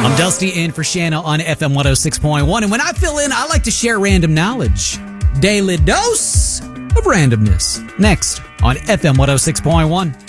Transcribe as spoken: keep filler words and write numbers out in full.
I'm Dusty in for Shanna on F M one oh six point one. And when I fill in, I like to share random knowledge. Daily dose of randomness. Next on F M one oh six point one.